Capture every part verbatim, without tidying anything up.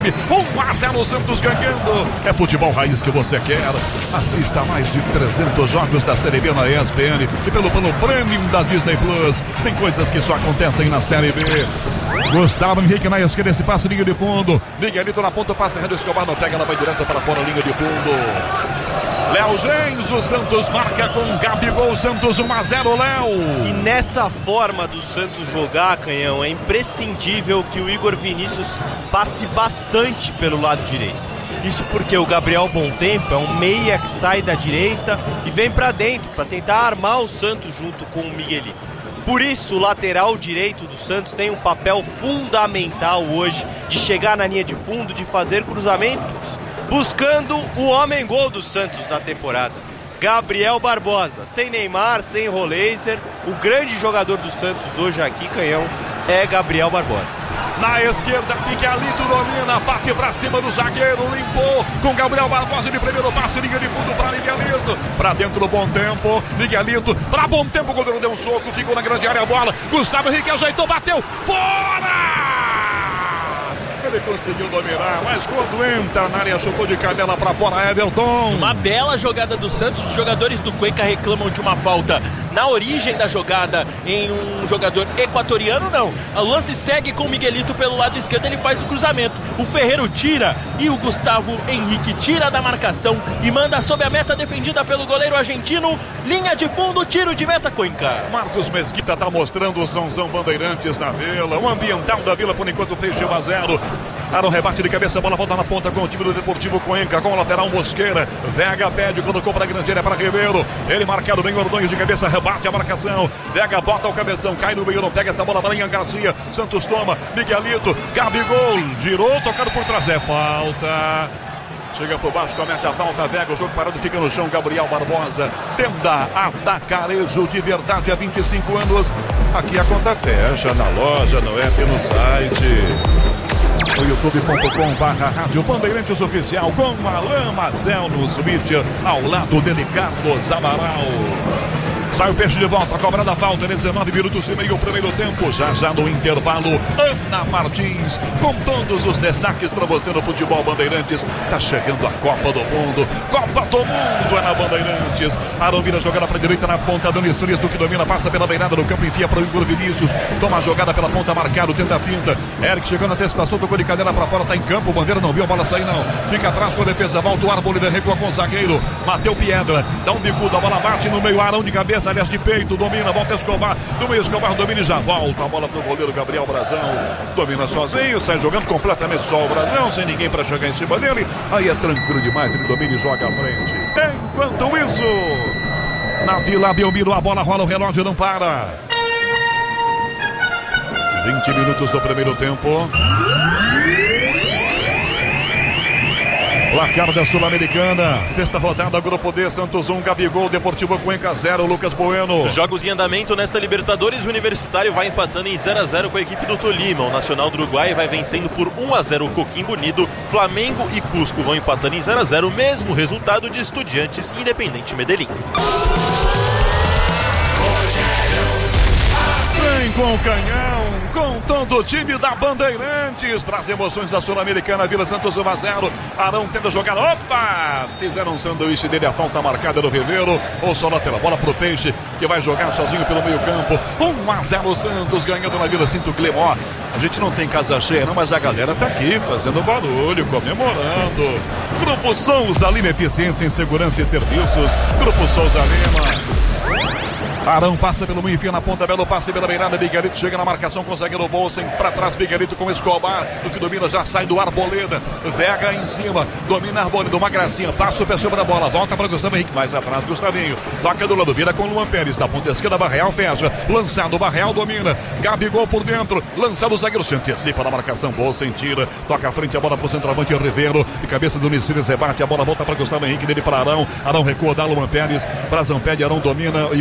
um a zero Santos ganhando. É futebol raiz que você quer. Assista a mais de trezentos jogos da Série B na E S P N e pelo plano Premium da Disney Plus. Tem coisas que só acontecem na Série B. Gustavo Henrique na esquerda, esse passe, linha de fundo. Miguelito na ponta, passa errado, Escobar não pega, ela vai direto para fora, linha de fundo. Léo Gens, o Santos marca com Gabigol, Santos um a zero, Léo. E nessa forma do Santos jogar, Canhão, é imprescindível que o Igor Vinícius passe bastante pelo lado direito. Isso porque o Gabriel Bontempo é um meia que sai da direita e vem pra dentro para tentar armar o Santos junto com o Miguelito. Por isso, o lateral direito do Santos tem um papel fundamental hoje de chegar na linha de fundo, de fazer cruzamentos, buscando o homem-gol do Santos na temporada. Gabriel Barbosa, sem Neymar, sem Roleiser, o grande jogador do Santos hoje aqui, Canhão, é Gabriel Barbosa. Na esquerda, Miguelito domina, parte pra cima do zagueiro, limpou com Gabriel Barbosa de primeiro passe, linha de fundo pra Miguelito, pra dentro do Bontempo, Miguelito, pra Bontempo, o goleiro deu um soco, ficou na grande área a bola, Gustavo Henrique ajeitou, bateu, fora! Ele conseguiu dominar, mas quando entra na área, chutou de canela pra fora, Everton. Uma bela jogada do Santos, os jogadores do Cuenca reclamam de uma falta na origem da jogada em um jogador equatoriano, não. O lance segue com o Miguelito pelo lado esquerdo, ele faz o cruzamento. O Ferreiro tira e o Gustavo Henrique tira da marcação e manda sob a meta defendida pelo goleiro argentino. Linha de fundo, tiro de meta, Cuenca. Marcos Mesquita tá mostrando o Sãozão Bandeirantes na Vila. O ambiental da Vila, por enquanto, fez um a zero. Era um rebate de cabeça, a bola volta na ponta com o time do Deportivo Cuenca, com o lateral Mosqueira. Vega pede, colocou para a grande área para Ribeiro. Ele marcado bem, Ordonho de cabeça, rebate a marcação. Vega bota o cabeção, cai no meio, não pega essa bola, Balinha Garcia. Santos toma, Miguelito, Gabigol, girou, tocado por trás, é falta. Chega por baixo, comete a falta, Vega, o jogo parado, fica no chão, Gabriel Barbosa. Tenda Atacarejo de verdade há vinte e cinco anos. Aqui a conta fecha, na loja, no app, no site. No youtube ponto com barra rádio Bandeirantes Oficial com Alain Mazel no switch, ao lado dele Carlos Amaral. Sai o peixe de volta, cobrada a falta, dezenove minutos e meio, primeiro tempo, já já no intervalo, Ana Martins, com todos os destaques para você no futebol Bandeirantes. Tá chegando a Copa do Mundo, Copa do Mundo é na Bandeirantes. Arão vira jogada para a direita na ponta, Dani Sunes do que domina, passa pela beirada do campo, enfia para o Igor Vinícius, toma a jogada pela ponta, marcado, tenta a finta. Eric chegando na antecipação, tocou de cadeira para fora, tá em campo, o Bandeira não viu a bola sair não, fica atrás com a defesa, volta o Arboleda, recua com o zagueiro, Mateu Piedra, dá um bicudo, a bola bate no meio, Arão de cabeça, aliás de peito, domina, volta Escobar, no meio Escobar domina e já volta a bola pro goleiro Gabriel Brazão, domina sozinho, sai jogando completamente só o Brazão, sem ninguém para chegar em cima dele, aí é tranquilo demais, ele domina e joga à frente. Enquanto isso, na Vila Belmiro a bola rola, o relógio não para. vinte minutos do primeiro tempo. Placar da Sul-Americana, sexta rodada, Grupo D, Santos um, Gabigol, Deportivo Cuenca zero, Lucas Bueno. Jogos em andamento nesta Libertadores, o Universitário vai empatando em zero a zero com a equipe do Tolima. O Nacional do Uruguai vai vencendo por um a zero o Coquimbo Unido. Flamengo e Cusco vão empatando em zero a zero, mesmo resultado de Estudiantes e Independente Medellín. Vem com o canhão, com todo o time da Bandeirantes, traz emoções da Sul-Americana, Vila Santos um a zero, Arão tenta jogar, opa, fizeram um sanduíche dele, a falta marcada no Ribeiro, ou só lateral, bola pro Peixe, que vai jogar sozinho pelo meio campo, um a zero Santos, ganhando na Vila Cinto Clemó. A gente não tem casa cheia não, mas a galera tá aqui, fazendo barulho, comemorando. Grupo Souza Lima, eficiência em segurança e serviços, Grupo Souza Lima. Arão passa pelo meio, enfia na ponta, belo passe pela beirada, Miguelito chega na marcação, consegue no bolso, pra trás, Miguelito com Escobar, do que domina, já sai do Arboleda, Vega em cima, domina Arboleda, uma gracinha, passa o pé sobre a bola, volta para Gustavo Henrique, mais atrás, Gustavinho, toca do lado, vira com Luan Pérez, da ponta esquerda, Barreal fecha, lançado, Barreal domina, Gabigol por dentro, lançado o zagueiro, se antecipa na marcação, bolsa em tira, toca à frente, a bola pro centroavante, Ribeiro, de cabeça do Nicílias, rebate, a bola volta para Gustavo Henrique, dele para Arão, Arão recua, dá Luan Pérez, Brazão pede, Arão domina e volta a bola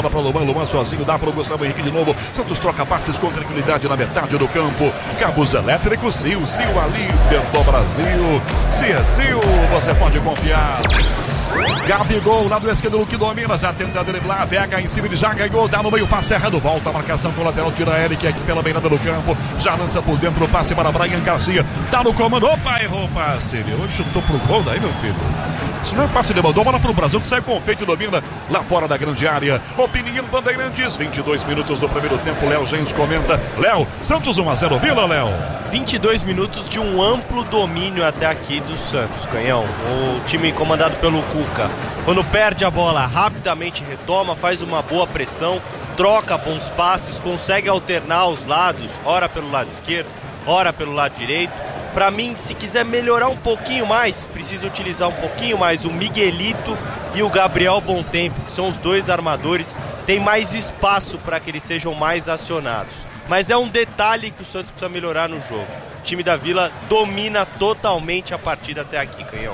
bola para Luan, Luan sozinho, dá para o Gustavo Henrique de novo. Santos troca passes com tranquilidade na metade do campo. Cabos elétricos, Sil, Sil ali, do Brasil. Se é Sil, você pode confiar. Gabigol, lado esquerdo, Luque domina, já tenta driblar, Vega em cima, ele já ganhou, dá no meio, passe errado, volta a marcação com o lateral, tira Eric aqui pela beirada do campo, já lança por dentro, passe para Brian Garcia, tá no comando, opa, errou o passe, ele hoje chutou pro gol daí, meu filho. Isso não é passe, ele mandou bola pro Brasil, que sai com o peito e domina lá fora da grande área. Opinião Bandeirantes, vinte e dois minutos do primeiro tempo, Léo Gens comenta. Léo, Santos um a zero, Vila, Léo. vinte e dois minutos de um amplo domínio até aqui do Santos, Canhão. O time comandado pelo Cuca, quando perde a bola, rapidamente retoma, faz uma boa pressão, troca bons passes, consegue alternar os lados, ora pelo lado esquerdo, ora pelo lado direito. Para mim, se quiser melhorar um pouquinho mais, precisa utilizar um pouquinho mais o Miguelito e o Gabriel Bontempo, que são os dois armadores, tem mais espaço para que eles sejam mais acionados. Mas é um detalhe que o Santos precisa melhorar no jogo. O time da Vila domina totalmente a partida até aqui, Canhão.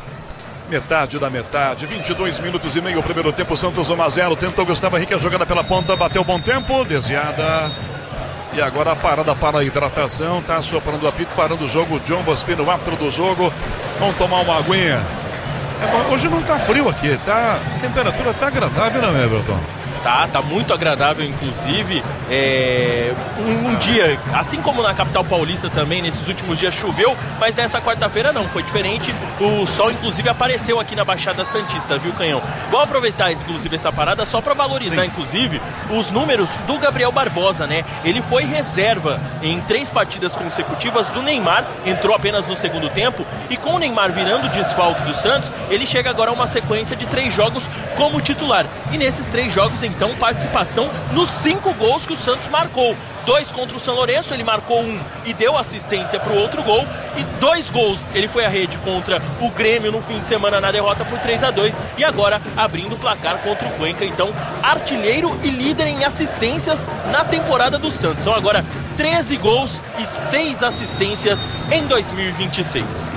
Metade da metade, vinte e dois minutos e meio, o primeiro tempo, Santos um a zero, tentou Gustavo Henrique, a jogada pela ponta, bateu bom tempo, desviada. E agora a parada para a hidratação, tá soprando o apito, parando o jogo, o John Bospino, o árbitro do jogo. Vamos tomar uma aguinha. É, hoje não tá frio aqui, tá? A temperatura tá agradável, né, Everton? Tá, tá muito agradável, inclusive. É, um, um dia, assim como na capital paulista também, nesses últimos dias choveu, mas nessa quarta-feira não, foi diferente. O sol, inclusive, apareceu aqui na Baixada Santista, viu, Canhão? Vou aproveitar, inclusive, essa parada só para valorizar, Sim. inclusive, os números do Gabriel Barbosa, né? Ele foi reserva em três partidas consecutivas do Neymar, entrou apenas no segundo tempo, e com o Neymar virando desfalque do Santos, ele chega agora a uma sequência de três jogos como titular. E nesses três jogos, então, participação nos cinco gols que o Santos marcou. Dois contra o São Lourenço, ele marcou um e deu assistência para o outro gol. E dois gols, ele foi à rede contra o Grêmio no fim de semana na derrota por três a dois. E agora abrindo o placar contra o Cuenca. Então, artilheiro e líder em assistências na temporada do Santos. São agora treze gols e seis assistências em dois mil e vinte e seis.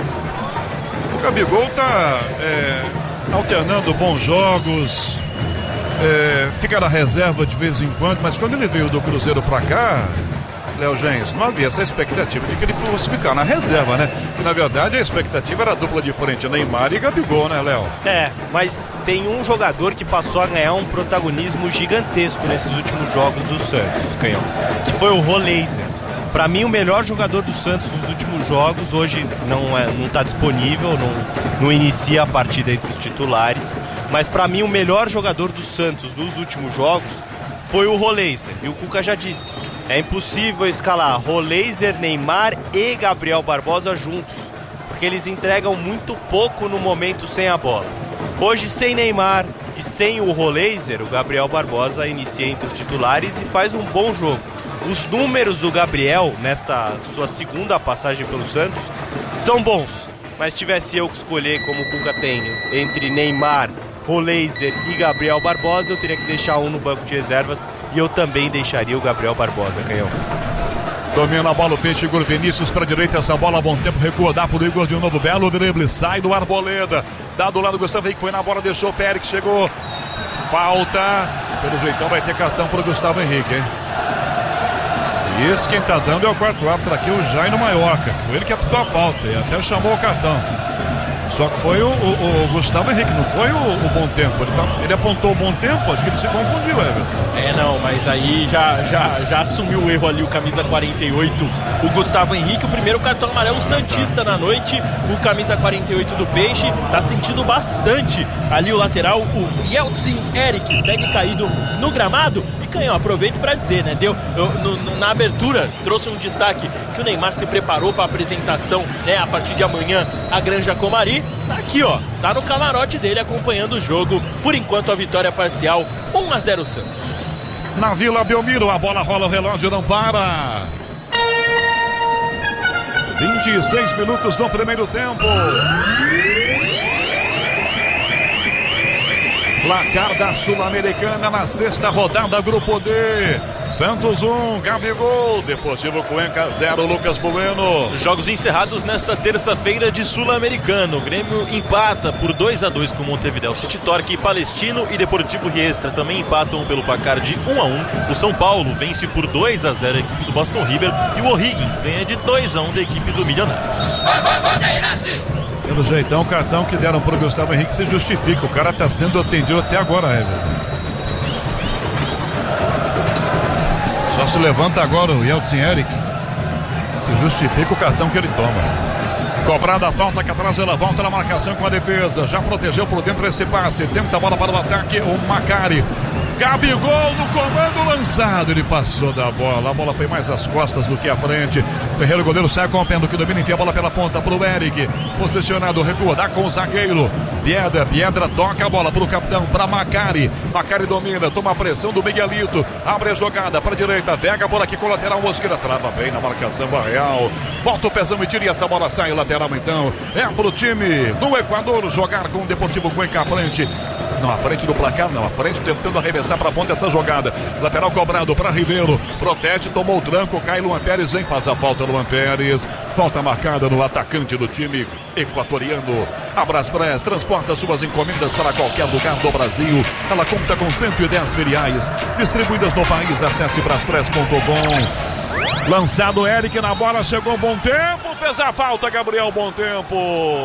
O Gabigol tá é, alternando bons jogos. É, fica na reserva de vez em quando, mas quando ele veio do Cruzeiro pra cá, Léo Gens, não havia essa expectativa de que ele fosse ficar na reserva, né? Que na verdade a expectativa era a dupla de frente, Neymar e Gabigol, né, Léo? É, mas tem um jogador que passou a ganhar um protagonismo gigantesco nesses últimos jogos do Santos, Canhão, que foi o Roleiser. Pra mim, o melhor jogador do Santos nos últimos jogos, hoje não é, não tá disponível, não, não inicia a partida entre os titulares, mas pra mim o melhor jogador do Santos nos últimos jogos foi o Roleiser. E o Cuca já disse, é impossível escalar Roleiser, Neymar e Gabriel Barbosa juntos, porque eles entregam muito pouco no momento sem a bola. Hoje, sem Neymar e sem o Roleiser, o Gabriel Barbosa inicia entre os titulares e faz um bom jogo. Os números do Gabriel, nesta sua segunda passagem pelo Santos, são bons. Mas tivesse eu que escolher, como o Cuca tem, entre Neymar, Roleiser e Gabriel Barbosa, eu teria que deixar um no banco de reservas e eu também deixaria o Gabriel Barbosa, Canhão. Domina a bola o Peixe, Igor Vinícius para direita, essa bola, bom tempo, recua, dá pro Igor de um novo, belo drible, sai do Arboleda, dá do lado do Gustavo Henrique, foi na bola, deixou o Pérez, chegou, falta, pelo jeitão vai ter cartão pro Gustavo Henrique, hein? E esse quem tá dando é o quarto árbitro aqui, o Jairo Maiorca. Foi ele que apitou a falta e até chamou o cartão. Só que foi o, o, o Gustavo Henrique, não foi o, o bom tempo. Ele, tá, ele apontou o bom tempo, acho que ele se confundiu, Everton. É, não, mas aí já, já, já assumiu o erro ali o camisa quarenta e oito, o Gustavo Henrique. O primeiro cartão amarelo santista na noite, o camisa quarenta e oito do Peixe. Tá sentindo bastante ali o lateral, o Yeltsin Eric, segue caído no gramado. Canhão, aproveito para dizer, né? Deu, eu, no, no, na abertura, trouxe um destaque que o Neymar se preparou para a apresentação, né? A partir de amanhã, a Granja Comari. Tá aqui, ó. Tá no camarote dele acompanhando o jogo. Por enquanto, a vitória parcial, um a zero Santos. Na Vila Belmiro, a bola rola, o relógio não para. vinte e seis minutos do primeiro tempo. Placar da Sul-Americana na sexta rodada, Grupo D. Santos um, Gabigol, Deportivo Cuenca zero, Lucas Bueno. Jogos encerrados nesta terça-feira de Sul-Americano. O Grêmio empata por dois a dois com Montevideo City Torque, Palestino e Deportivo Riestra também empatam pelo placar de um a um. O São Paulo vence por dois a zero a equipe do Boston River e o O'Higgins ganha de dois a um da equipe do Milionários. Pelo jeitão, o cartão que deram para o Gustavo Henrique se justifica. O cara está sendo atendido até agora, Everton. Só se levanta agora o Yeltsin Eric. Se justifica o cartão que ele toma. Cobrada a falta que atrás ela volta na marcação com a defesa. Já protegeu por dentro esse passe. Tenta a bola para o ataque. O Macari. Gabigol no comando lançado. Ele passou da bola. A bola foi mais às costas do que à frente. Ferreira, o goleiro, sai com o pé do que domina. Enfia a bola pela ponta para o Eric. Posicionado, recua, dá com o zagueiro. Piedra, Piedra toca a bola para o capitão, para Macari. Macari domina, toma a pressão do Miguelito. Abre a jogada para a direita. Vega a bola aqui com o lateral. Mosqueira trava bem na marcação Barreal. Volta o pezão e tira, e essa bola sai lateral então. É pro time do Equador jogar com o Deportivo Cuenca à frente. Não, à frente do placar, não, à frente tentando arremessar para a ponta essa jogada. Lateral cobrado para Ribeiro, protege, tomou o tranco, cai Luan Pérez, vem, faz a falta Luan Pérez. Falta marcada no atacante do time equatoriano. A Braspress transporta suas encomendas para qualquer lugar do Brasil. Ela conta com cento e dez filiais distribuídas no país. Acesse braspress ponto com. Lançado Eric na bola, chegou Bom Tempo, fez a falta Gabriel Bom Tempo.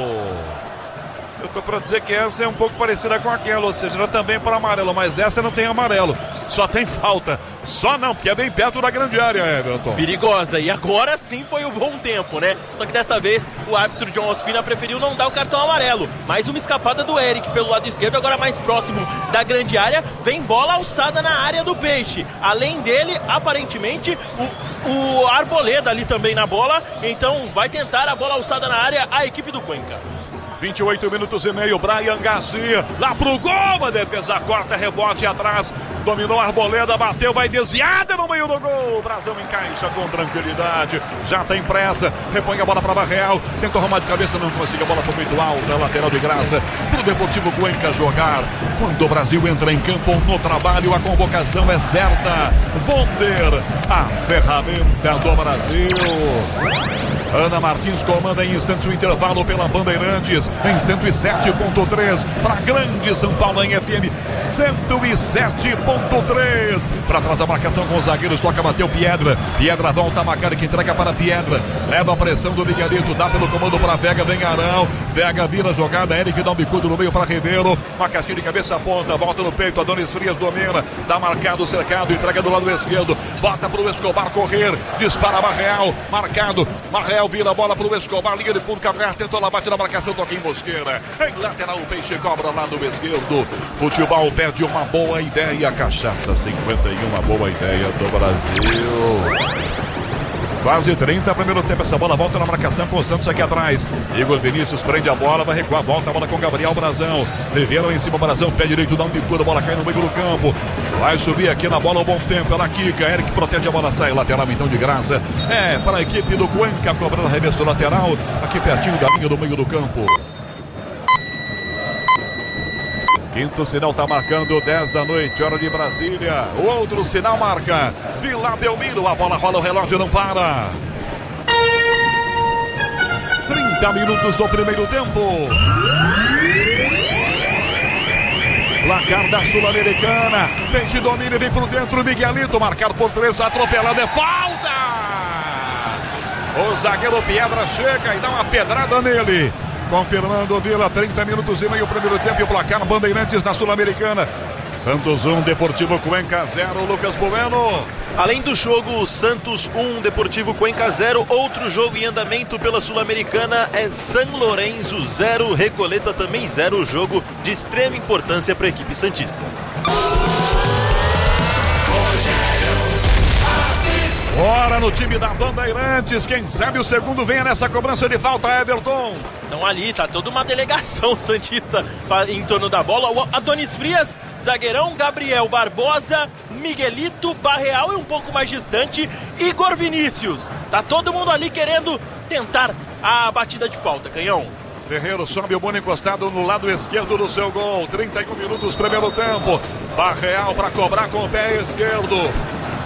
Eu tô pra dizer que essa é um pouco parecida com aquela, ou seja, ela também é para amarelo, mas essa não tem amarelo, só tem falta. Só não, porque é bem perto da grande área, Everton. Perigosa, e agora sim foi o Bom Tempo, né? Só que dessa vez o árbitro John Ospina preferiu não dar o cartão amarelo. Mais uma escapada do Eric pelo lado esquerdo, agora mais próximo da grande área. Vem bola alçada na área do Peixe. Além dele, aparentemente, o, o Arboleda ali também na bola. Então vai tentar a bola alçada na área a equipe do Cuenca. vinte e oito minutos e meio, Brian Garcia, lá pro gol, a defesa corta, rebote atrás, dominou a Arboleda, bateu, vai desviada no meio do gol, o Brasão encaixa com tranquilidade, já tem pressa, repõe a bola para Barreal, tenta arrumar de cabeça, não consegue, a bola foi muito alta, lateral de graça, pro Deportivo Cuenca jogar. Quando o Brasil entra em campo no trabalho, a convocação é certa. Vonder, a ferramenta do Brasil. Ana Martins comanda em instantes o intervalo pela Bandeirantes em cento e sete ponto três para Grande São Paulo em F M cento e sete ponto três. Para trás a marcação com os zagueiros, toca, bateu Piedra. Piedra volta a Macari que entrega para Piedra. Leva a pressão do Miguelito, dá pelo comando para Vega, vem Arão. Vega vira a jogada, Eric dá um bicudo no meio para Ribeiro. Uma casquinha de cabeça à ponta, volta no peito, Adonis Frias domina. Dá marcado, cercado, entrega do lado esquerdo. Bota para o Escobar correr, dispara Barreal, marcado. Barreal vira a bola para o Escobar, liga de fundo, Cabrera tentou lá, bate na marcação, toca em Mosqueira. Em lateral, o Peixe cobra lá do esquerdo. Futebol perde uma boa ideia. Cachaça cinquenta e um, uma boa ideia do Brasil. Quase trinta, primeiro tempo, essa bola volta na marcação com o Santos aqui atrás. Igor Vinícius prende a bola, vai recuar, volta a bola com Gabriel Brazão. Ribeiro em cima, Brazão, pé direito, dá um bicudo, a bola cai no meio do campo. Vai subir aqui na bola, o Bom Tempo, ela quica, Eric protege a bola, sai lateral então de graça. É para a equipe do Cuenca, cobrando arremesso lateral, aqui pertinho da linha do meio do campo. Quinto sinal está marcando dez da noite, hora de Brasília. O outro sinal marca Vila Belmiro. A bola rola, o relógio não para. trinta minutos do primeiro tempo. Placar da Sul-Americana. Peixe domina e vem por dentro. Miguelito marcado por três, atropelado, é falta. O zagueiro Piedra chega e dá uma pedrada nele. Confirmando o Vila, trinta minutos e meio, primeiro tempo e o placar Bandeirantes na Sul-Americana. Santos um, Deportivo Cuenca zero, Lucas Bueno. Além do jogo Santos um, Deportivo Cuenca zero, outro jogo em andamento pela Sul-Americana é San Lorenzo zero, Recoleta também zero, jogo de extrema importância para a equipe santista. Bora no time da Bandeirantes, quem sabe o segundo venha nessa cobrança de falta, Everton. Então ali tá toda uma delegação santista em torno da bola. O Adonis Frias, zagueirão, Gabriel Barbosa, Miguelito, Barreal e um pouco mais distante, Igor Vinícius. Tá todo mundo ali querendo tentar a batida de falta, Canhão. Ferreiro sobe o bono encostado no lado esquerdo do seu gol. trinta e um minutos, primeiro tempo. Barreal para cobrar com o pé esquerdo.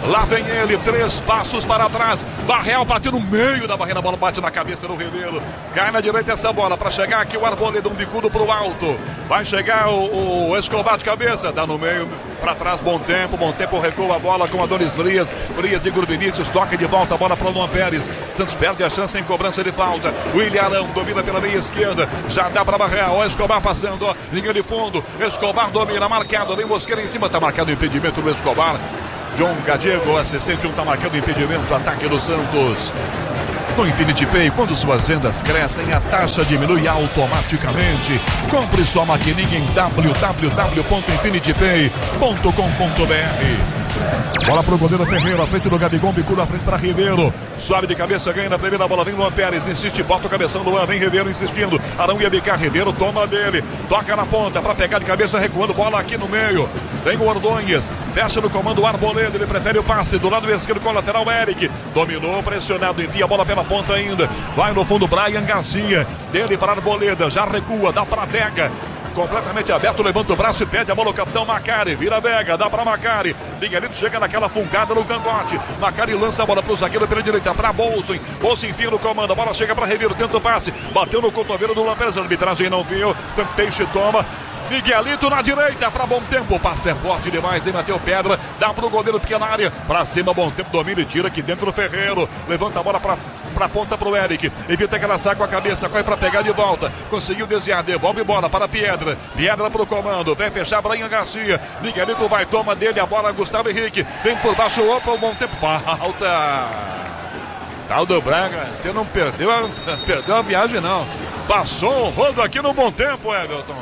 Lá vem ele, três passos para trás. Barreal bateu no meio da barreira, a bola bate na cabeça do Ribeiro. Cai na direita essa bola para chegar aqui o Arboleda, um bicudo para o alto. Vai chegar o, o Escobar de cabeça, dá no meio, para trás, bom tempo. Bom tempo, recua a bola com Adonis Frias. Frias, Igor Vinícius, toca de volta a bola para o Luan Pérez. Santos perde a chance em cobrança de falta. O Ilharão domina pela meia esquerda. Já dá para Barreal. O Escobar passando, ó, linha de fundo. Escobar domina, marcado. Vem Mosqueira em cima, tá marcado o impedimento do Escobar. John Gadiego, assistente, um tá marcando impedimento, ataque do Santos. No Infinity Pay, quando suas vendas crescem, a taxa diminui automaticamente. Compre sua maquininha em w w w ponto infinity pay ponto com ponto b r. Bola pro goleiro Ferreira, frente do Gabigol, bicudo à frente para Ribeiro. Sobe de cabeça, ganha na primeira bola, vem Luan Pérez, insiste, bota o cabeção do Luan, vem Ribeiro insistindo. Arão ia bicar, Ribeiro toma dele, toca na ponta para pegar de cabeça, recuando, bola aqui no meio. Vem o Ordonhas, fecha no comando o Arboleda, ele prefere o passe do lado esquerdo com o lateral Eric. Dominou, pressionado, enfia a bola pela ponta ainda. Vai no fundo Brian Garcia, dele para Arboleda, já recua, dá para Vega. Completamente aberto, levanta o braço e pede a bola o capitão Macari, vira Vega, dá para Macari, Miguelito chega naquela fungada no cangote, Macari lança a bola pro zagueiro pela direita, para Bolson, Bolson enfia no comando, a bola chega para Ribeiro, tenta o passe, bateu no cotovelo do Lampérez, a arbitragem não viu, Peixe toma, Miguelito na direita, para Bom Tempo, passe é forte demais, hein, Mateu Pedra, dá pro goleiro pequena área, para cima, Bom Tempo domina e tira aqui dentro o Ferreiro, levanta a bola para para ponta pro Eric, evita que ela saia com a cabeça, corre para pegar de volta, conseguiu desviar, devolve bola para Piedra, Piedra pro comando, vem fechar Brian Garcia, Miguelito vai, toma dele a bola, Gustavo Henrique, vem por baixo, opa, o Bom Tempo, falta. Tal do Braga, você não perdeu a, perdeu a viagem não, passou o rodo aqui no Bom Tempo, Everton.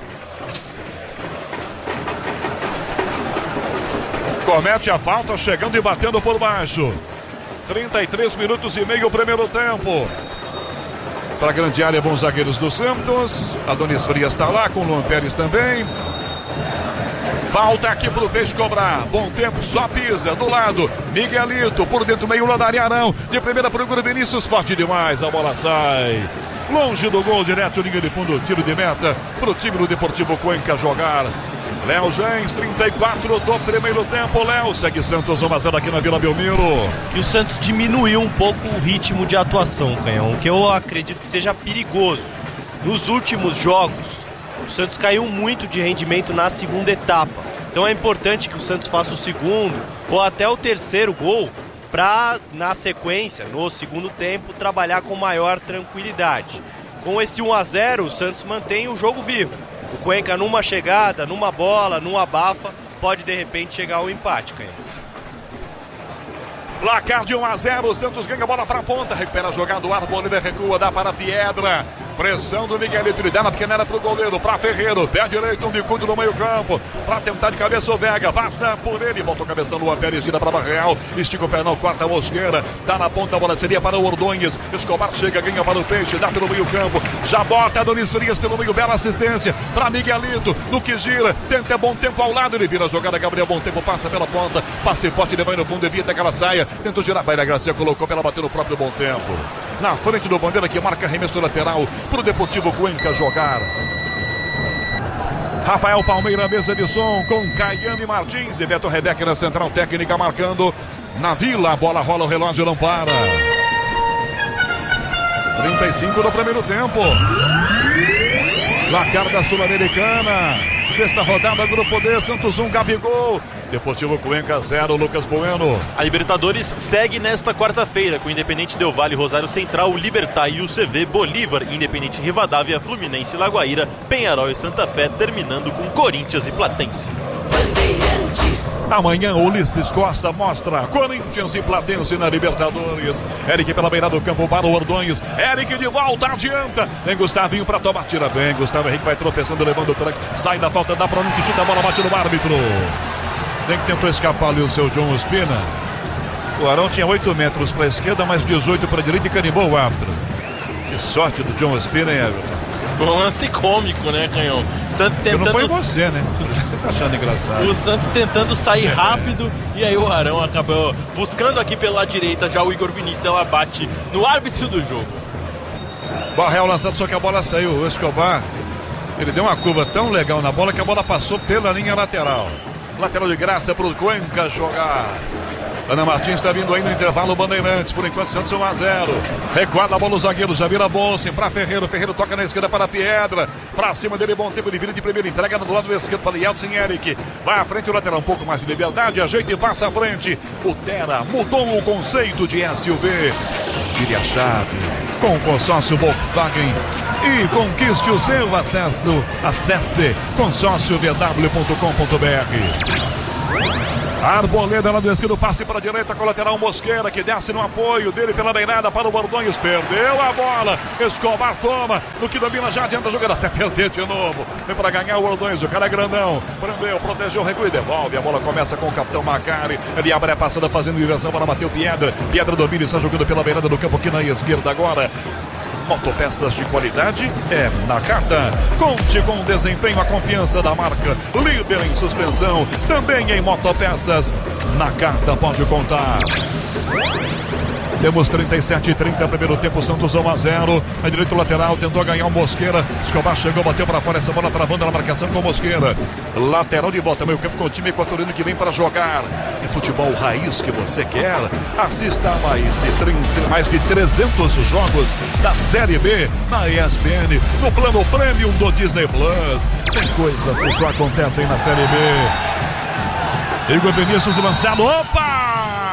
Comete a falta, chegando e batendo por baixo. trinta e três minutos e meio o primeiro tempo. Para a grande área, bons zagueiros do Santos. Adonis Frias está lá, com o Luan Pérez também. Falta aqui pro Peixe cobrar. Bom Tempo, só pisa. Do lado, Miguelito. Por dentro, meio lá da área, Arão. De primeira pro Igor Vinícius. Forte demais, a bola sai. Longe do gol, direto, linha de fundo, tiro de meta. Pro time do Deportivo Cuenca jogar. Léo Gens, trinta e quatro do primeiro tempo. Léo segue Santos um a zero aqui na Vila Belmiro. E o Santos diminuiu um pouco o ritmo de atuação, Canhão, que eu acredito que seja perigoso. Nos últimos jogos, o Santos caiu muito de rendimento na segunda etapa. Então é importante que o Santos faça o segundo ou até o terceiro gol para, na sequência, no segundo tempo, trabalhar com maior tranquilidade. Com esse um a zero, o Santos mantém o jogo vivo. O Cuenca numa chegada, numa bola, numa abafa, pode de repente chegar ao empate, Canhão. Placar de um a zero, o Santos ganha a bola para a ponta, recupera a jogada, o Arboleda recua, dá para a Piedra. Pressão do Miguelito, ele dá na pequena área pro goleiro, para Ferreiro, pé direito, um bicudo no meio campo, para tentar de cabeça o Vega, passa por ele, volta o cabeção do Luan Pérez, gira para Barreal, estica o pé não, quarta Mosqueira, dá na ponta, a bola seria para o Ordonhas, Escobar chega, ganha para o Peixe, dá pelo meio campo, já bota Adonis Frias pelo meio, bela assistência para Miguelito, no que gira, tenta Bom Tempo ao lado, ele vira a jogada, Gabriel Bom Tempo passa pela ponta, passe forte, ele vai no fundo, evita que ela saia, tenta girar, vai na Gracia, colocou para ela bater no próprio Bom Tempo. Na frente do Bandeira que marca arremesso lateral para o Deportivo Cuenca jogar. Rafael Palmeira, mesa de som com Caiane Martins e Beto Rebeca na central técnica marcando na Vila. A bola rola, o relógio não para. trinta e cinco do primeiro tempo. Placar da Sul-Americana. Sexta rodada, Grupo D, Santos um, Gabigol. Deportivo Cuenca zero, Lucas Bueno. A Libertadores segue nesta quarta-feira com Independente Del Valle, Rosário Central, Libertad e U C V, Bolívar, Independente Rivadavia, Fluminense, Lagoaíra, Penharol e Santa Fé, terminando com Corinthians e Platense. Amanhã Ulisses Costa mostra Corinthians e Platense na Libertadores. Eric pela beirada do campo para o Ordonhas. Eric de volta, adianta. Vem Gustavinho para tomar, tira bem. Gustavo Henrique vai tropeçando, levando o tranque. Sai da falta, dá para um que chuta a bola, bate no árbitro. Nem que tentou escapar ali o seu John Ospina. O Arão tinha oito metros para a esquerda, mais dezoito para a direita e carimbou o árbitro. Que sorte do John Ospina, hein, Everton? Foi um lance cômico, né, Canhão? Santos tentando... Não foi você, né? Você tá achando engraçado. O Santos tentando sair rápido e aí o Arão acabou buscando aqui pela direita. Já o Igor Vinícius, ela bate no árbitro do jogo. Barreal lançado, só que a bola saiu. O Escobar, ele deu uma curva tão legal na bola que a bola passou pela linha lateral. Lateral de graça pro Cuenca jogar. Ana Martins está vindo aí no intervalo, Bandeirantes, por enquanto Santos um a zero. Recuada a bola, o zagueiro já vira Bolsen para Ferreiro, Ferreiro toca na esquerda para Piedra, para cima dele, bom tempo, ele vira de primeira, entrega do lado esquerdo para Yeltsin Eric, vai à frente o lateral, um pouco mais de liberdade, ajeita e passa à frente. O Tera mudou o conceito de S U V, vire a chave com o consórcio Volkswagen e conquiste o seu acesso. Acesse consórcio v w ponto com ponto b r. Arboleda lá do esquerdo, passe para a direita com o lateral Mosqueira, que desce no apoio dele pela beirada para o Bordões, perdeu a bola, Escobar toma, no que domina já adianta a jogada, até perder de novo, vem para ganhar o Bordões, o cara é grandão, prendeu, protegeu, recua e devolve, a bola começa com o capitão Macari, ele abre a passada fazendo direção para Matheus Piedra, Piedra domina e está jogando pela beirada do campo aqui na esquerda agora. Motopeças de qualidade é na carta. Conte com o desempenho, a confiança da marca líder em suspensão, também em motopeças. Na carta pode contar. Temos trinta e sete e trinta, primeiro tempo, Santos um a zero. A direito lateral, tentou ganhar o Mosqueira. Escobar chegou, bateu para fora, essa bola travando na marcação com o Mosqueira. Lateral de volta, meio campo com o time equatoriano que vem para jogar. É futebol raiz que você quer? Assista a mais de, trinta, mais de trezentos jogos da Série B na E S P N, no plano Premium do Disney Plus. Tem coisas que só acontecem na Série B. Igor Vinícius lançado, opa!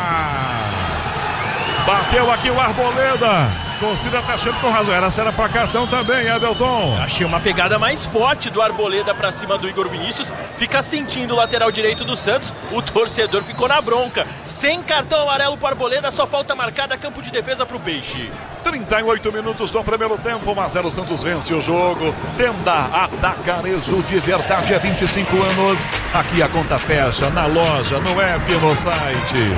Bateu aqui o Arboleda. Torcida tá achando com razão. Era cera para cartão também, Everton. Achei uma pegada mais forte do Arboleda para cima do Igor Vinícius. Fica sentindo o lateral direito do Santos. O torcedor ficou na bronca. Sem cartão amarelo para Arboleda, só falta marcada campo de defesa para o Peixe. trinta e oito minutos do primeiro tempo. um a zero, Santos vence o jogo. Tenda Atacarejo de verdade, é vinte e cinco anos. Aqui a conta fecha na loja, no app, no site.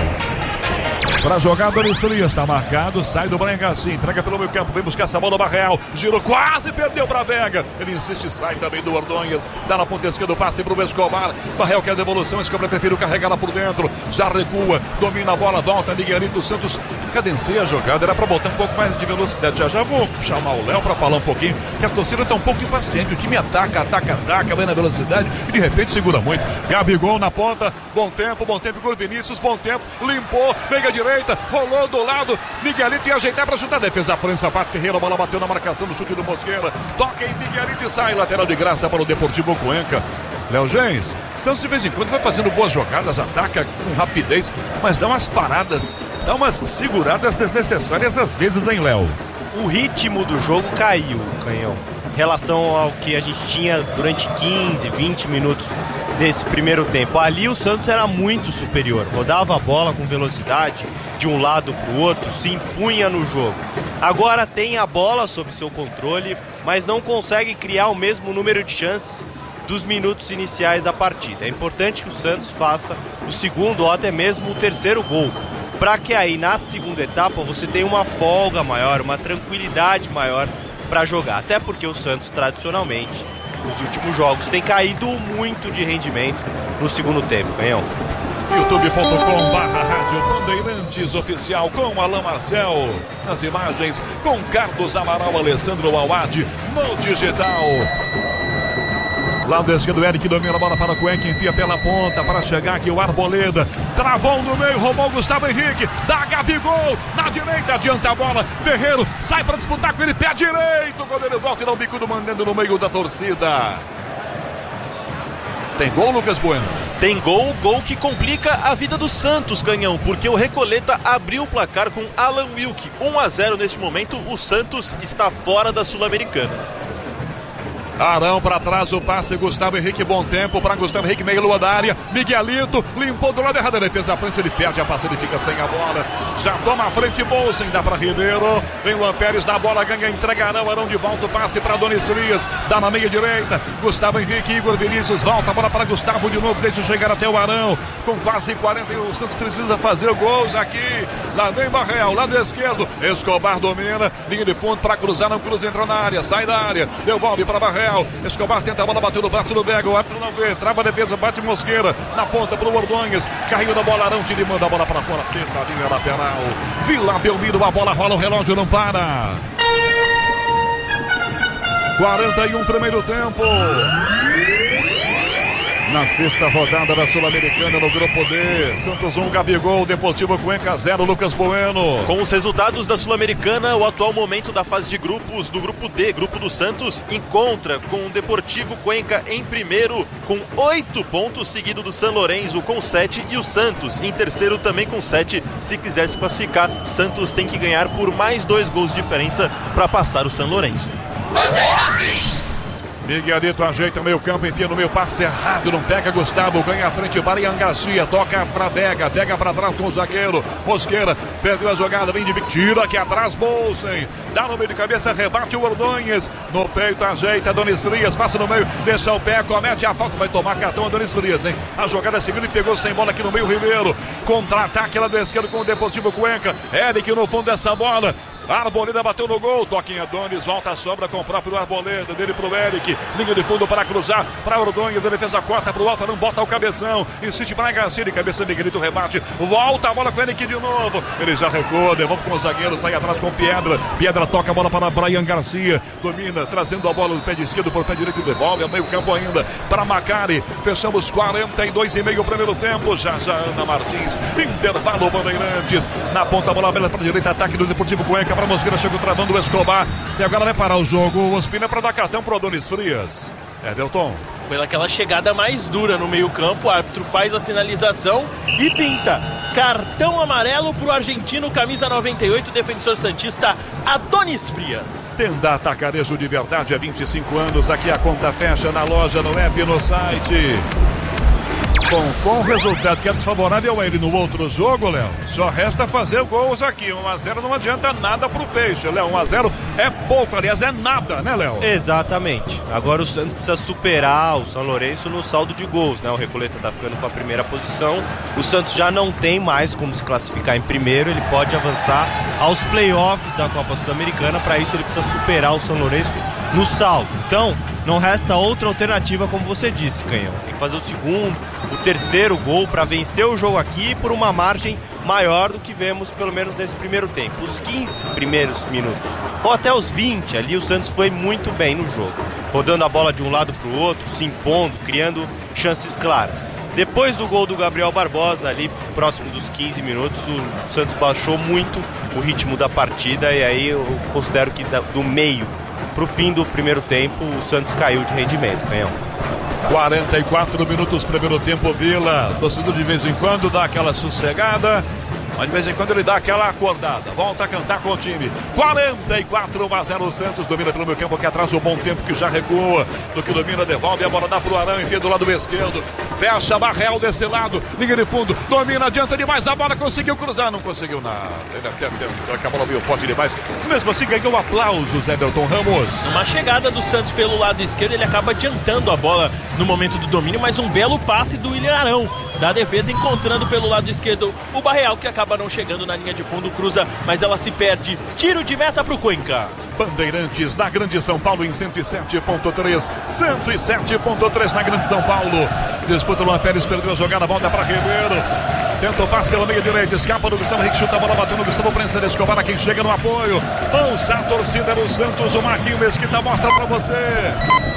Para jogar, Donis Frias, está marcado, sai do Brancaçi, entrega pelo meio campo, vem buscar essa bola no Barreal, girou, quase perdeu para Vega, ele insiste, sai também do Ordonhas, dá na ponta esquerda o passe para o Escobar, Barreal quer a devolução, Escobar prefere carregar lá por dentro, já recua, domina a bola, volta, Miguelito Santos, cadencia a jogada, era para botar um pouco mais de velocidade, já já vou chamar o Léo para falar um pouquinho, que a torcida está um pouco impaciente, o time ataca, ataca, ataca, vai na velocidade e de repente segura muito, Gabigol na ponta, bom tempo, bom tempo, Igor Vinícius, bom tempo, limpou, pega a direita, rolou do lado, Miguelito ia ajeitar para chutar, defesa prensa, Pato Ferreira, a bola bateu na marcação do chute do Mosqueira, toca em Miguelito e sai, lateral de graça para o Deportivo Cuenca. Léo Gens, Santos de vez em quando vai fazendo boas jogadas, ataca com rapidez, mas dá umas paradas, dá umas seguradas desnecessárias às vezes, hein, Léo? O ritmo do jogo caiu, Canhão, em relação ao que a gente tinha durante quinze, vinte minutos desse primeiro tempo. Ali o Santos era muito superior, rodava a bola com velocidade de um lado para o outro, se impunha no jogo. Agora tem a bola sob seu controle, mas não consegue criar o mesmo número de chances dos minutos iniciais da partida. É importante que o Santos faça o segundo ou até mesmo o terceiro gol, para que aí na segunda etapa você tenha uma folga maior, uma tranquilidade maior para jogar. Até porque o Santos tradicionalmente nos últimos jogos tem caído muito de rendimento no segundo tempo, Canhão. youtube ponto com barra rádio Bandeirantes oficial com Alain Marcel nas imagens, com Carlos Amaral, Alessandro Awad no digital. Lado esquerdo, Eric domina a bola para o Cuenca, enfia pela ponta para chegar aqui o Arboleda, travou no meio, roubou o Gustavo Henrique, dá Gabigol, na direita, adianta a bola, Ferreiro sai para disputar com ele, pé direito, quando ele volta e dá um bico do mandando no meio da torcida. Tem gol, Lucas Bueno? Tem gol, gol que complica a vida do Santos, Canhão, porque o Recoleta abriu o placar com Alan Wilk, um a zero neste momento, o Santos está fora da Sul-Americana. Arão para trás, o passe, Gustavo Henrique, bom tempo para Gustavo Henrique, meio lua da área, Miguelito, limpou do lado errado, a defesa frente, ele perde a passada e fica sem a bola, já toma a frente, Bolsen, dá para Ribeiro, vem Luan Pérez, dá a bola, ganha, entrega Arão, Arão de volta, o passe para Donis Frias, dá na meia direita, Gustavo Henrique, Igor Vinícius, volta a bola para Gustavo de novo, deixa chegar até o Arão, com quase quarenta, e o Santos precisa fazer gols aqui, lá vem Barreal, lado esquerdo, Escobar domina, linha de fundo para cruzar, não cruza, entra na área, sai da área, devolve para Barreal, Escobar tenta a bola, bateu no braço do Vega, o árbitro não vê, trava a defesa, bate Mosqueira, na ponta pro Ordonhas, caiu na bola, Arão, tira e manda a bola para fora, tentadinha lateral, Vila Belmiro, a bola rola, o relógio não para. quarenta e um primeiro tempo. Na sexta rodada da Sul-Americana no Grupo D. Santos um, Gabigol, Deportivo Cuenca zero, Lucas Bueno. Com os resultados da Sul-Americana, o atual momento da fase de grupos do Grupo D, Grupo do Santos, encontra com o Deportivo Cuenca em primeiro com oito pontos, seguido do San Lorenzo com sete e o Santos em terceiro também com sete. Se quiser se classificar, Santos tem que ganhar por mais dois gols de diferença para passar o San Lorenzo. Miguelito ajeita o meio campo, enfia no meio, passe errado, não pega Gustavo, ganha a frente, Brian Garcia, toca pra Vega, Vega pra trás com o zagueiro, Mosqueira, perdeu a jogada, vem de bico, tira aqui atrás, Bolsen, dá no meio de cabeça, rebate o Ordonhes, no peito ajeita, Adonis Frias, passa no meio, deixa o pé, comete a falta, vai tomar cartão Adonis Frias, hein, a jogada seguindo e pegou sem bola aqui no meio, Ribeiro, contra-ataque lá do esquerdo com o Deportivo Cuenca, Eric no fundo dessa bola, Arboleda bateu no gol, toque em Adonis, volta a sobra com o próprio Arboleda, dele pro Eric, linha de fundo para cruzar, para Ordonhes, a defesa corta pro alto, não bota o cabeção, insiste para Garcia, de cabeça Miguelito, rebate, volta a bola com o Eric de novo, ele já recua, devolve com o zagueiro, sai atrás com Piedra, Piedra toca a bola para Brian Garcia, domina, trazendo a bola do pé de esquerdo por pé direito e devolve, ao meio campo ainda, para Macari, fechamos quarenta e dois e meio o primeiro tempo, já já Ana Martins, intervalo Bandeirantes, na ponta a bola aberta para a direita, ataque do Deportivo Cuenca, para Mosqueira, chegou travando o Escobar e agora vai parar o jogo, o Ospina para dar cartão para o Adonis Frias. Edelton. Pelaquela chegada mais dura no meio campo, o árbitro faz a sinalização e pinta cartão amarelo para o argentino, camisa noventa e oito, defensor santista Adonis Frias. Tenda Atacarejo de verdade há vinte e cinco anos, aqui a conta fecha na loja, no app e no site. Bom, com o resultado que é desfavorável a ele no outro jogo, Léo, só resta fazer gols aqui. um a zero não adianta nada pro Peixe, Léo. um a zero é pouco, aliás, é nada, né, Léo? Exatamente. Agora o Santos precisa superar o San Lorenzo no saldo de gols, né? O Recoleta tá ficando com a primeira posição. O Santos já não tem mais como se classificar em primeiro, ele pode avançar aos playoffs da Copa Sul-Americana. Para isso ele precisa superar o San Lorenzo no saldo. Então, não resta outra alternativa, como você disse, Canhão. Tem que fazer o segundo, o terceiro gol para vencer o jogo aqui por uma margem maior do que vemos pelo menos nesse primeiro tempo. Os quinze primeiros minutos, ou até os vinte ali, o Santos foi muito bem no jogo, rodando a bola de um lado para o outro, se impondo, criando chances claras. Depois do gol do Gabriel Barbosa, ali próximo dos quinze minutos, o Santos baixou muito o ritmo da partida e aí eu considero que do meio pro fim do primeiro tempo o Santos caiu de rendimento, Canhão. quarenta e quatro minutos primeiro tempo, Vila. Torcedor de vez em quando dá aquela sossegada, mas de vez em quando ele dá aquela acordada. Volta a cantar com o time. quarenta e quatro a zero, o Santos domina pelo meio campo aqui atrás, o bom tempo que já recua. Do que domina, devolve a bola, dá pro Arão, enfia do lado esquerdo. Fecha Barreal desse lado, linha de fundo, domina, adianta demais a bola, conseguiu cruzar, não conseguiu nada. Ele até tentou, a bola veio forte demais. Mesmo assim ganhou aplausos, Everton Ramos. Uma chegada do Santos pelo lado esquerdo, ele acaba adiantando a bola no momento do domínio, mas um belo passe do William Arão da defesa, encontrando pelo lado esquerdo o Barreal, que acaba não chegando na linha de fundo, cruza, mas ela se perde. Tiro de meta pro Cuenca. Bandeirantes na Grande São Paulo em cento e sete ponto três, cento e sete ponto três na Grande São Paulo. Disputa o Luan Pérez, perdeu a jogada, volta para Ribeiro. Tenta o passe pela meia direita, escapa do Gustavo Henrique, chuta a bola, batendo no Gustavo Prensa de Escobar, quem chega no apoio. Ouça a torcida do Santos, o Marquinho Mesquita mostra para você.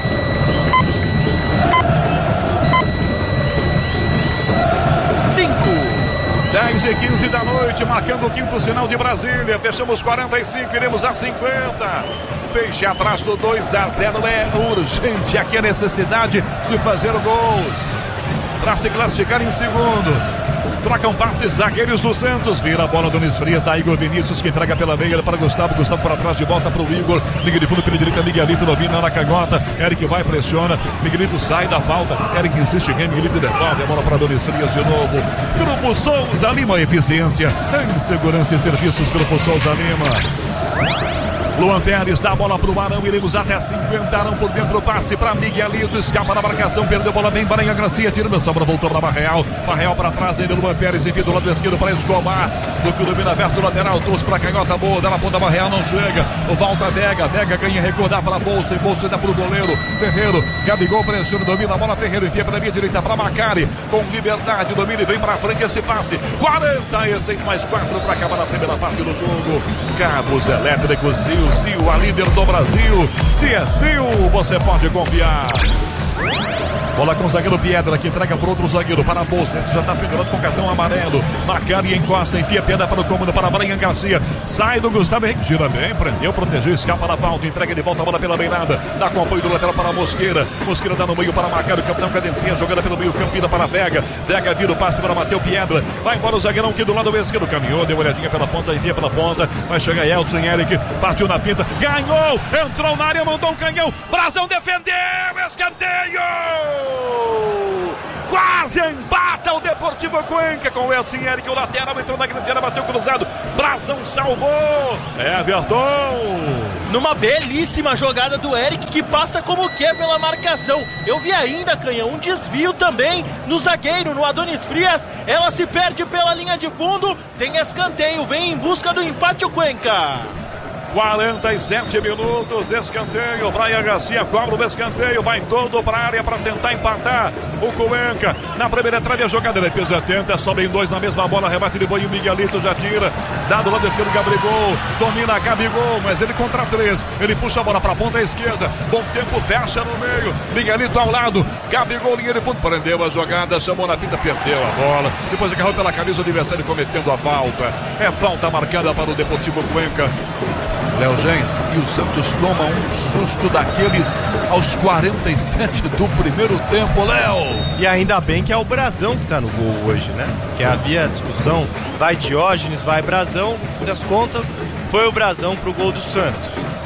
cinco. dez e quinze da noite, marcando o quinto sinal de Brasília. Fechamos quarenta e cinco, iremos a cinquenta. Peixe atrás do dois a zero. É urgente aqui a necessidade de fazer gols para se classificar em segundo. Trocam passes, zagueiros do Santos. Vira a bola do Adonis Frias, da Igor Vinícius, que entrega pela meia para Gustavo. Gustavo para trás, de volta para o Igor. Liga de fundo pela direita, Miguelito domina na canhota. Eric vai, pressiona. Miguelito sai da falta. Eric insiste, Miguelito devolve a bola para Adonis Frias de novo. Grupo Souza Lima, eficiência em segurança e serviços. Grupo Souza Lima. Luan Pérez dá a bola para o Arão, iremos até cinquenta. Arão por dentro, passe para Miguelito, escapa na marcação, perdeu a bola bem, Brian Garcia tirando a sobra, voltou para Barreal. Barreal para trás, ainda Luan Pérez, enfim, do lado esquerdo para Escobar. Do que o domina aberto, lateral, trouxe para a canhota boa, dá na ponta, Barreal não chega. Volta Vega, Vega ganha, recordar para a Bolsa, e Bolsa dá para o goleiro Ferreiro. Gabigol pressiona, domina a bola, Ferreiro enfia para a minha direita para Macari, com liberdade, domina e vem para frente esse passe. quarenta e seis mais quatro para acabar a primeira parte do jogo. Cabos elétricos, Sil, Sil, a líder do Brasil. Se é Sil, você pode confiar. Bola com o zagueiro Piedra, que entrega para outro zagueiro, para a bolsa. Esse já está pendurado com cartão amarelo. Marcado e encosta, enfia Piedra para o cômodo, para Brian Garcia. Sai do Gustavo Henrique, gira bem, prendeu, protegeu, escapa da falta, entrega de volta a bola pela beirada. Dá com apoio do lateral para a Mosqueira. Mosqueira dá no meio para marcar o capitão Cadencia, jogada pelo meio campo, vira para a Vega. Vega vira o passe para Mateu Piedra. Vai embora o zagueirão aqui do lado esquerdo, caminhou, deu uma olhadinha pela ponta, enfia pela ponta. Vai chegar Elton Eric, partiu na pinta, ganhou, entrou na área, mandou um canhão. Brasão defendeu, escanteio! Quase empata o Deportivo Cuenca com o Elton Eric, o lateral entrou na grande área, bateu cruzado, Brasão salvou, Everton! Numa belíssima jogada do Eric, que passa como que pela marcação. Eu vi ainda, Canhão, um desvio também no zagueiro, no Adonis Frias. Ela se perde pela linha de fundo, tem escanteio, vem em busca do empate o Cuenca. quarenta e sete minutos, escanteio, Brian Garcia cobra o escanteio, vai todo para a área para tentar empatar o Cuenca. Na primeira trave a jogada, ele fez atenta, sobem dois na mesma bola, rebate de boi, o Miguelito já tira, dado lado esquerdo, Gabigol, domina Gabigol, mas ele contra três, ele puxa a bola para a ponta esquerda, bom tempo, fecha no meio, Miguelito ao lado, Gabigol, linha de fundo, prendeu a jogada, chamou na fita, perdeu a bola, depois agarrou pela camisa, o adversário cometendo a falta, é falta marcada para o Deportivo Cuenca. Léo Gens, e o Santos toma um susto daqueles aos quarenta e sete do primeiro tempo, Léo. E ainda bem que é o Brasão que tá no gol hoje, né? Que havia discussão, vai Diógenes, vai Brasão, no fim das contas, foi o Brasão pro gol do Santos.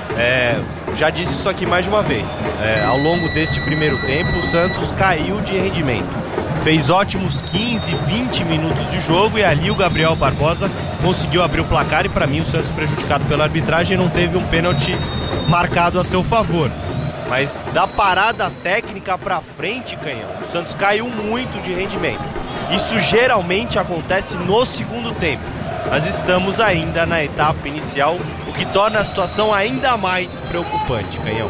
É, já disse isso aqui mais de uma vez, é, ao longo deste primeiro tempo o Santos caiu de rendimento. Fez ótimos quinze, vinte minutos de jogo e ali o Gabriel Barbosa conseguiu abrir o placar e para mim o Santos, prejudicado pela arbitragem, não teve um pênalti marcado a seu favor. Mas da parada técnica para frente, Canhão, o Santos caiu muito de rendimento. Isso geralmente acontece no segundo tempo, mas estamos ainda na etapa inicial, o que torna a situação ainda mais preocupante, Canhão.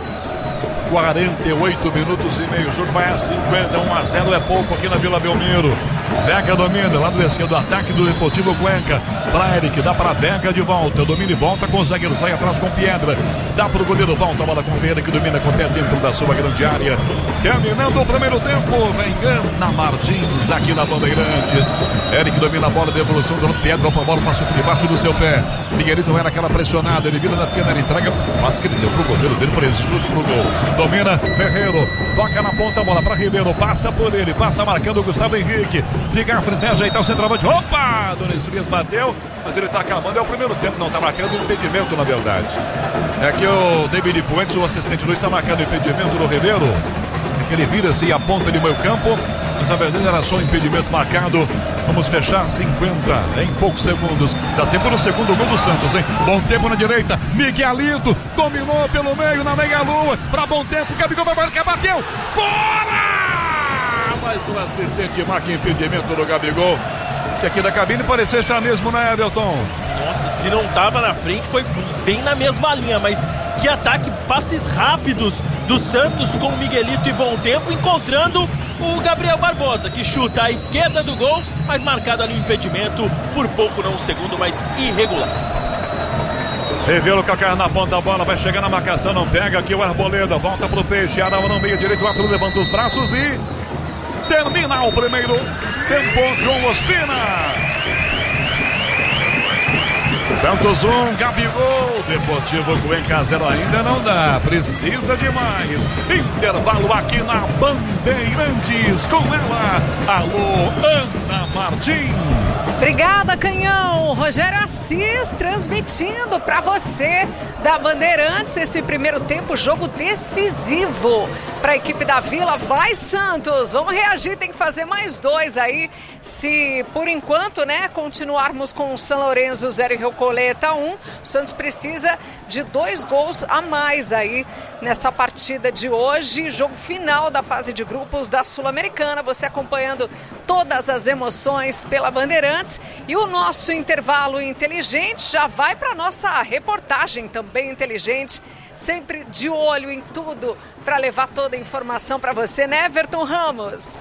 quarenta e oito minutos e meio, o jogo vai a cinquenta, um a zero é pouco aqui na Vila Belmiro. Vega domina, lá do esquerdo, ataque do Deportivo Cuenca, para Eric, dá para Vega de volta, domina e volta com o zagueiro, sai atrás com Piedra, dá para o goleiro, volta a bola com o Vieira, que domina com o pé dentro da sua grande área. Terminando o primeiro tempo, vem Ana Martins aqui na Bandeirantes. Eric domina a bola, devolução do Piedra, para a bola, passou por debaixo do seu pé. Miguelito era aquela pressionada, ele vira na perna, ele entrega, mas que ele deu pro goleiro dele, para esse chute pro gol. Domina Ferreiro, toca na ponta, bola para Ribeiro, passa por ele, passa marcando o Gustavo Henrique, fica à frente, ajeitar o centroavante, opa, Donis Frias bateu, mas ele tá acabando, é o primeiro tempo, não, tá marcando um impedimento na verdade. É que o David Puentes, o assistente Luiz, tá marcando impedimento do Ribeiro, é que ele vira-se e aponta de meio campo, mas na verdade era só um impedimento marcado. Vamos fechar cinquenta em poucos segundos. Dá tempo no segundo gol do Santos, hein? Bom tempo na direita. Miguelito dominou pelo meio na meia-lua. Pra bom tempo, Gabigol vai marcar, bateu. Fora! Mais um assistente marca impedimento do Gabigol. Que aqui da cabine parecia estar mesmo, né, Everton? Nossa, se não tava na frente, foi bem na mesma linha, mas que ataque, passes rápidos do Santos com o Miguelito e bom tempo, encontrando o Gabriel Barbosa, que chuta à esquerda do gol, mas marcado ali o impedimento, por pouco, não um segundo, mas irregular. Revelo calcanhar na ponta da bola, vai chegar na marcação, não pega aqui o Arboleda, volta pro Peixe, Arão no meio direito, o Arthur levanta os braços e termina o primeiro tempo, João Ospina. Santos um, Gabigol, Deportivo Cuenca zero, ainda não dá, precisa de mais. Intervalo aqui na Bandeirantes, com ela, alô, Ana Martins. Obrigada, Canhão. Rogério Assis transmitindo para você da Bandeirantes esse primeiro tempo, jogo decisivo para a equipe da Vila. Vai, Santos, vamos reagir, tem que fazer mais dois aí, se por enquanto, né, continuarmos com o São Lourenço zero e Recoleta um, o Santos precisa de dois gols a mais aí nessa partida de hoje, jogo final da fase de grupos da Sul-Americana, você acompanhando todas as emoções pela Bandeirantes, e o nosso intervalo inteligente já vai para nossa reportagem também inteligente, sempre de olho em tudo para levar toda a informação para você, né, Everton Ramos?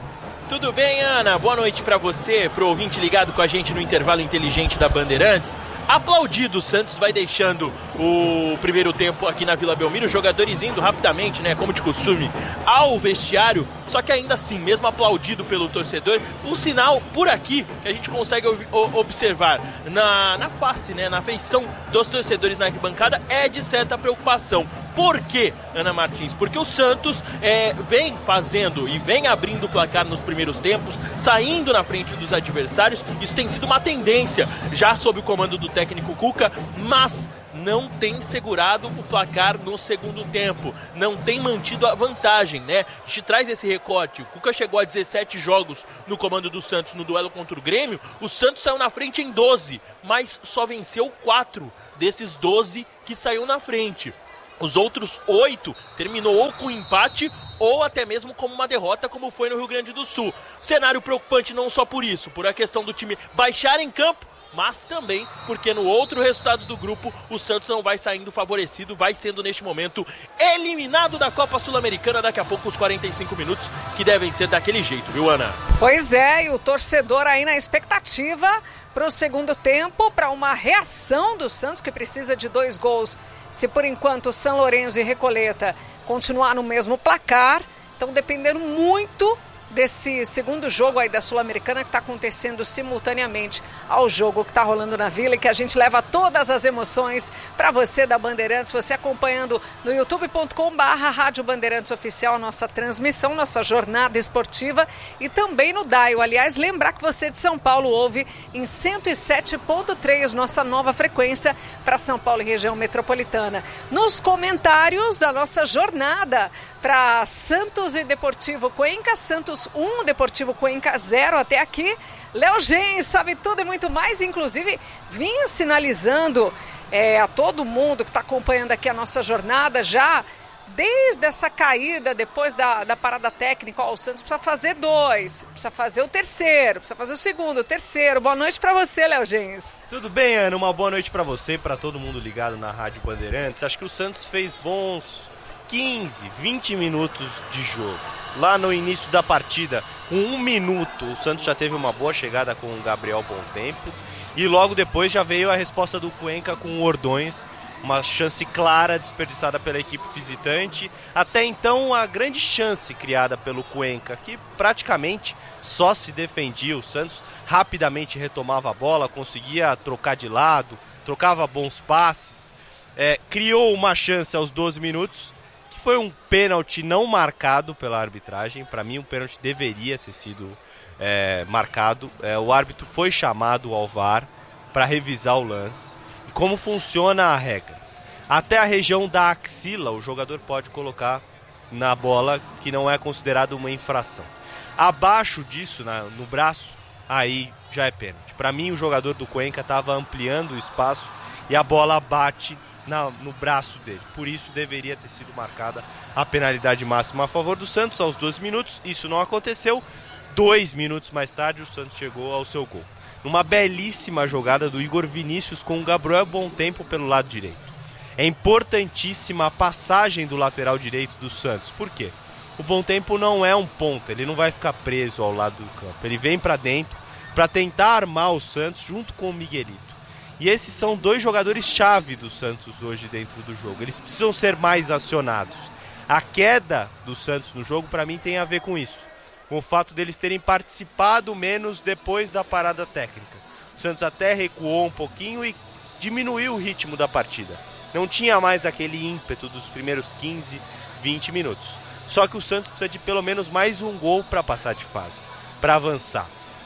Tudo bem, Ana? Boa noite pra você, pro ouvinte ligado com a gente no intervalo inteligente da Bandeirantes. Aplaudido, o Santos vai deixando o primeiro tempo aqui na Vila Belmiro, os jogadores indo rapidamente, né, como de costume, ao vestiário. Só que ainda assim, mesmo aplaudido pelo torcedor, um sinal por aqui que a gente consegue observar na, na face, né, na feição dos torcedores na arquibancada é de certa preocupação. Por quê, Ana Martins? Porque o Santos é, vem fazendo e vem abrindo o placar nos primeiros tempos, saindo na frente dos adversários. Isso tem sido uma tendência já sob o comando do técnico Cuca, mas não tem segurado o placar no segundo tempo, não tem mantido a vantagem, né? A gente traz esse recorte. O Cuca chegou a dezessete jogos no comando do Santos no duelo contra o Grêmio. O Santos saiu na frente em doze, mas só venceu quatro desses doze que saiu na frente. Os outros oito terminou ou com empate ou até mesmo como uma derrota, como foi no Rio Grande do Sul. Cenário preocupante não só por isso, por a questão do time baixar em campo, mas também porque no outro resultado do grupo o Santos não vai saindo favorecido, vai sendo neste momento eliminado da Copa Sul-Americana daqui a pouco, os quarenta e cinco minutos, que devem ser daquele jeito, viu, Ana? Pois é, e o torcedor aí na expectativa para o segundo tempo, para uma reação do Santos, que precisa de dois gols. Se por enquanto São Lourenço e Recoleta continuar no mesmo placar, estão dependendo muito desse segundo jogo aí da Sul-Americana, que está acontecendo simultaneamente ao jogo que está rolando na Vila, e que a gente leva todas as emoções para você da Bandeirantes, você acompanhando no youtube ponto com barra Rádio Bandeirantes Oficial, a nossa transmissão, nossa jornada esportiva, e também no Dial. Aliás, lembrar que você de São Paulo ouve em cento e sete ponto três, nossa nova frequência para São Paulo e região metropolitana. Nos comentários da nossa jornada para Santos e Deportivo Cuenca, Santos um, Deportivo Cuenca zero até aqui. Léo Gens sabe tudo e muito mais, inclusive vinha sinalizando é, a todo mundo que está acompanhando aqui a nossa jornada já desde essa caída, depois da, da parada técnica. Ó, o Santos precisa fazer dois, precisa fazer o terceiro, precisa fazer o segundo, o terceiro. Boa noite para você, Léo Gens. Tudo bem, Ana? Uma boa noite para você, para todo mundo ligado na Rádio Bandeirantes. Acho que o Santos fez bons quinze, vinte minutos de jogo. Lá no início da partida, com um minuto, o Santos já teve uma boa chegada com o Gabriel Bontempo. E logo depois já veio a resposta do Cuenca com o Ordões. Uma chance clara desperdiçada pela equipe visitante. Até então, a grande chance criada pelo Cuenca, que praticamente só se defendia. O Santos rapidamente retomava a bola, conseguia trocar de lado, trocava bons passes. É, criou uma chance aos doze minutos, que foi um pênalti não marcado pela arbitragem. Para mim, um pênalti deveria ter sido é, marcado. É, o árbitro foi chamado ao V A R para revisar o lance. E como funciona a regra? Até a região da axila, o jogador pode colocar na bola, que não é considerado uma infração. Abaixo disso, na, no braço, aí já é pênalti. Para mim, o jogador do Cuenca estava ampliando o espaço e a bola bate na, no braço dele. Por isso, deveria ter sido marcada a penalidade máxima a favor do Santos aos doze minutos. Isso não aconteceu. Dois minutos mais tarde, o Santos chegou ao seu gol. Numa belíssima jogada do Igor Vinícius com o Gabriel Bontempo pelo lado direito. É importantíssima a passagem do lateral direito do Santos. Por quê? O Bontempo não é um ponta, ele não vai ficar preso ao lado do campo. Ele vem para dentro para tentar armar o Santos junto com o Miguelito. E esses são dois jogadores-chave do Santos hoje dentro do jogo. Eles precisam ser mais acionados. A queda do Santos no jogo, para mim, tem a ver com isso. Com o fato deles terem participado menos depois da parada técnica. O Santos até recuou um pouquinho e diminuiu o ritmo da partida. Não tinha mais aquele ímpeto dos primeiros quinze, vinte minutos. Só que o Santos precisa de pelo menos mais um gol para passar de fase, para avançar.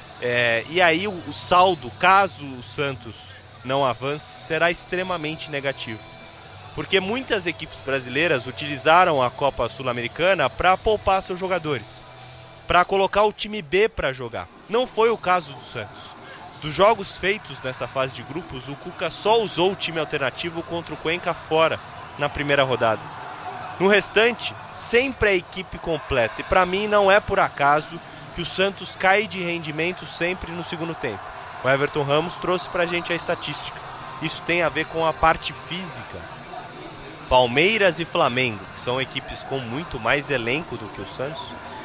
É, e aí o, o saldo, caso o Santos não avance, será extremamente negativo. Porque muitas equipes brasileiras utilizaram a Copa Sul-Americana para poupar seus jogadores, para colocar o time B para jogar. Não foi o caso do Santos. Dos jogos feitos nessa fase de grupos, o Cuca só usou o time alternativo contra o Cuenca fora na primeira rodada. No restante, sempre a equipe completa. E para mim não é por acaso que o Santos cai de rendimento sempre no segundo tempo. O Everton Ramos trouxe pra gente a estatística. Isso tem a ver com a parte física. Palmeiras e Flamengo, que são equipes com muito mais elenco do que o Santos,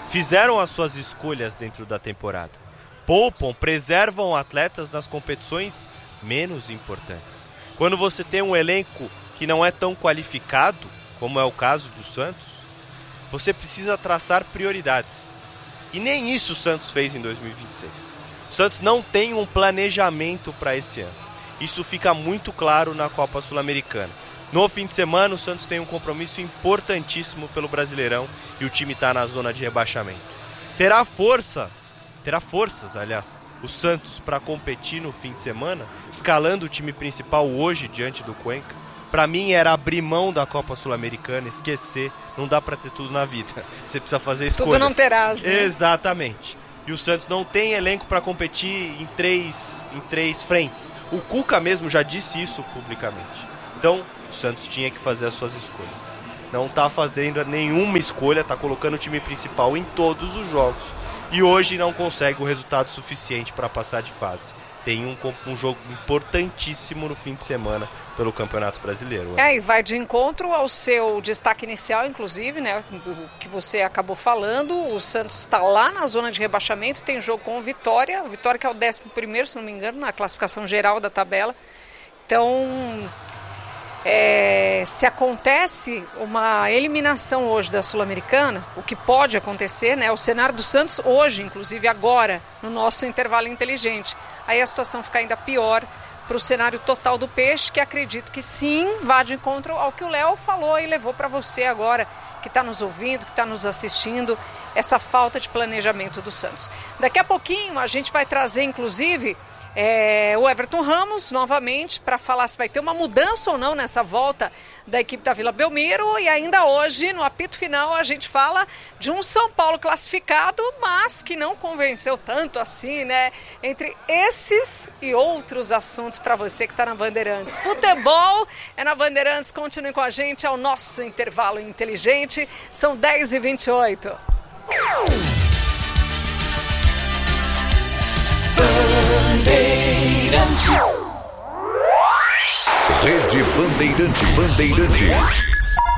fizeram as suas escolhas dentro da temporada. Poupam, preservam atletas nas competições menos importantes. Quando você tem um elenco que não é tão qualificado, como é o caso do Santos, você precisa traçar prioridades. E nem isso o Santos fez em dois mil e vinte e seis. O Santos não tem um planejamento para esse ano. Isso fica muito claro na Copa Sul-Americana. No fim de semana, o Santos tem um compromisso importantíssimo pelo Brasileirão e o time está na zona de rebaixamento. Terá força, terá forças, aliás, o Santos para competir no fim de semana, escalando o time principal hoje diante do Cuenca. Para mim era abrir mão da Copa Sul-Americana, esquecer, não dá para ter tudo na vida. Você precisa fazer escolhas. Tudo não terás, né? Exatamente. E o Santos não tem elenco para competir em três, em três frentes. O Cuca mesmo já disse isso publicamente. Então, o Santos tinha que fazer as suas escolhas. Não está fazendo nenhuma escolha, está colocando o time principal em todos os jogos. E hoje não consegue o resultado suficiente para passar de fase. Tem um, um jogo importantíssimo no fim de semana pelo Campeonato Brasileiro. É, e vai de encontro ao seu destaque inicial, inclusive, né, do que você acabou falando. O Santos está lá na zona de rebaixamento, tem jogo com o Vitória. O Vitória que é o décimo primeiro, se não me engano, na classificação geral da tabela. Então, é, se acontece uma eliminação hoje da Sul-Americana, o que pode acontecer, né, o cenário do Santos hoje, inclusive agora, no nosso intervalo inteligente, aí a situação fica ainda pior para o cenário total do Peixe, que acredito que sim, vá de encontro ao que o Léo falou e levou para você agora, que está nos ouvindo, que está nos assistindo, essa falta de planejamento do Santos. Daqui a pouquinho a gente vai trazer, inclusive, É, o Everton Ramos novamente para falar se vai ter uma mudança ou não nessa volta da equipe da Vila Belmiro. E ainda hoje, no apito final, a gente fala de um São Paulo classificado, mas que não convenceu tanto assim, né? Entre esses e outros assuntos para você que está na Bandeirantes. Futebol é na Bandeirantes, continue com a gente, é o nosso intervalo inteligente, são dez e vinte e oito. Bandeirantes. Rede Bandeirantes. Bandeirantes.